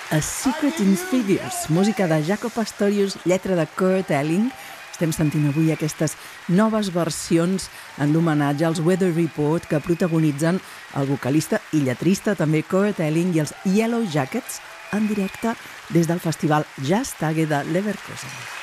A Secret in Figures, música de Jaco Pastorius, lletra de Kurt Elling. Estem sentint avui aquestes noves versions en l'homenatge als Weather Report que protagonitzen el vocalista i lletrista també Kurt Elling i els Yellow Jackets en directe des del festival Jazztage de Leverkusen.